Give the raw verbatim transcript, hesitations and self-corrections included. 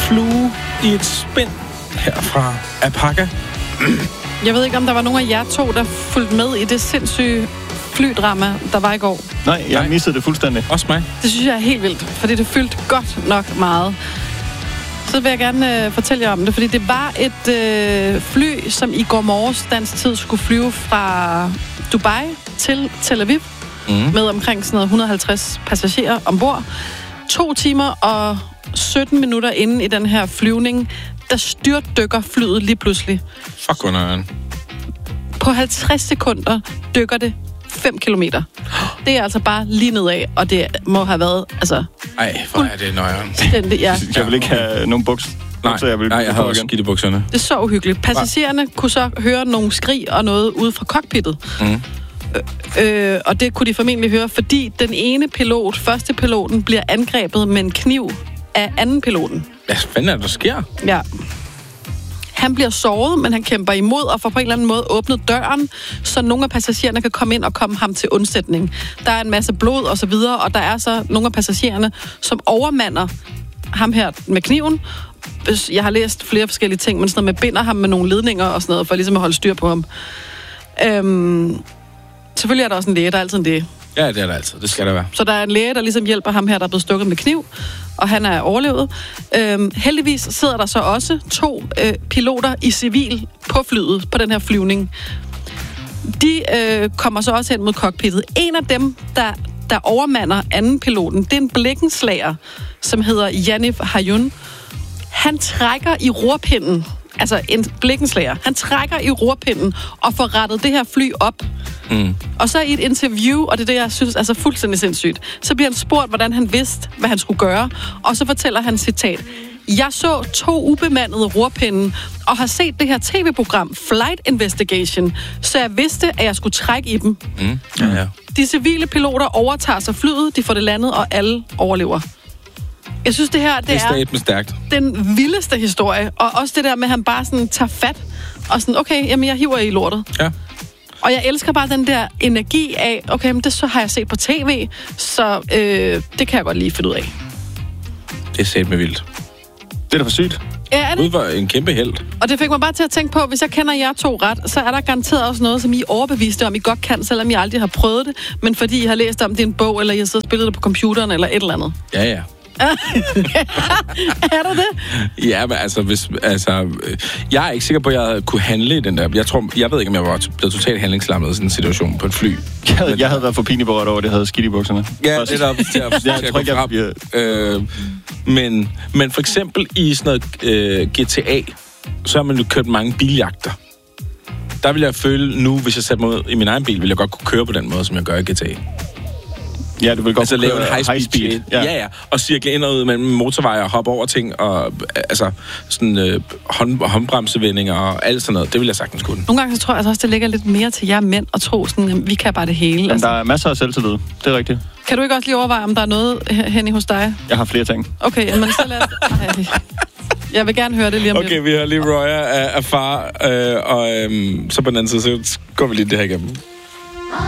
flue i et spind her fra Apaka. Jeg ved ikke, om der var nogen af jer to, der fulgte med i det sindssyge flydrama, der var i går. Nej, jeg Nej. missede det fuldstændig. Også mig. Det synes jeg er helt vildt, fordi det fyldte godt nok meget. Så vil jeg gerne øh, fortælle jer om det, fordi det var et øh, fly, som i går morges dansk tid skulle flyve fra Dubai til Tel Aviv, mm. med omkring sådan noget et hundrede og halvtreds passagerer ombord. To timer og sytten minutter inde i den her flyvning, der styrtdykker flyet lige pludselig. Fuck under. På halvtreds sekunder dykker det fem kilometer. Det er altså bare lige nedad, og det må have været, altså... Ej, hvor er det nøjeren. Ja. Jeg vil ikke have nogen buks. Nej, bukser, jeg, vil nej, jeg har også skidt i bukserne. Det er så uhyggeligt. Passagererne kunne så høre nogle skrig og noget ude fra cockpittet. Mm. Øh, øh, og det kunne de formentlig høre, fordi den ene pilot, første piloten, bliver angrebet med en kniv af anden piloten. Hvad fanden er det, der sker? Ja. Han bliver såret, men han kæmper imod og får på en eller anden måde åbnet døren, så nogle af passagererne kan komme ind og komme ham til undsætning. Der er en masse blod og så videre, og der er så nogle af passagererne, som overmander ham her med kniven. Jeg har læst flere forskellige ting, men sådan noget med binder ham med nogle ledninger og sådan noget, for ligesom at holde styr på ham. Øhm, selvfølgelig er der også en læge, der er altid en læge. Ja, det er der altid. Det skal der være. Så der er en læge, der ligesom hjælper ham her, der er blevet stukket med kniv, og han er overlevet. Øhm, heldigvis sidder der så også to øh, piloter i civil på flyet, på den her flyvning. De øh, kommer så også hen mod cockpittet. En af dem, der, der overmander anden piloten, det er en blikkenslager, som hedder Janif Hayun. Han trækker i rorpinden, altså en blikkenslager, han trækker i rorpinden og får rettet det her fly op. Mm. Og så i et interview, og det er det, jeg synes er så fuldstændig sindssygt, så bliver han spurgt, hvordan han vidste, hvad han skulle gøre, og så fortæller han citat: "Jeg så to ubemandede rorpinde, og har set det her tv-program Flight Investigation, så jeg vidste, at jeg skulle trække i dem." Mm. Ja, ja. De civile piloter overtager sig flyet, de får det landet, og alle overlever. Jeg synes, det her, det, det er, er stærkt. Den vildeste historie, og også det der med, at han bare sådan tager fat, og sådan, okay, jamen jeg hiver i lortet. Ja. Og jeg elsker bare den der energi af, okay, men det så har jeg set på tv, så øh, det kan jeg godt lige finde ud af. Det er sæt med vildt. Det er da for sygt. Ja, er det? Ud var en kæmpe helt. Og det fik mig bare til at tænke på, hvis jeg kender jer to ret, så er der garanteret også noget, som I er overbeviste om, I godt kan, selvom I aldrig har prøvet det, men fordi I har læst om det i en bog, eller I har siddet og spillet det på computeren, eller et eller andet. Ja, ja. Er der det? Ja, men altså, hvis, altså, jeg er ikke sikker på, at jeg kunne handle i den der. Jeg tror, jeg ved ikke, om jeg var blevet totalt handlingslammet i sådan en situation på et fly. Jeg havde, jeg havde været for pinlig over, at det havde skidt i bukserne. Ja, det er der til at, til at gå frem. Jeg, øh, men, men for eksempel i sådan noget øh, G T A, så har man jo kørt mange biljagter. Der vil jeg føle nu, hvis jeg satte mig ud i min egen bil, vil jeg godt kunne køre på den måde, som jeg gør i G T A. Ja, du vil godt altså lave en high speed, high speed. Ja. ja, ja. Og cirkle ind og ud mellem motorveje og hoppe over ting, og altså sådan øh, hånd, håndbremsevendinger og alt sådan noget. Det vil jeg sagtens kunne. Nogle gange så tror jeg altså også, det ligger lidt mere til jer mænd at tro sådan, at vi kan bare det hele. Men altså. Der er masser af selvtillid. Det er rigtigt. Kan du ikke også lige overveje, om der er noget hen i hos dig? Jeg har flere ting. Okay, men så lad os... Jeg vil gerne høre det lige om okay, lidt. Okay, vi har lige Roya af, af far, øh, og øh, så på den anden side, så går vi lige det her igennem.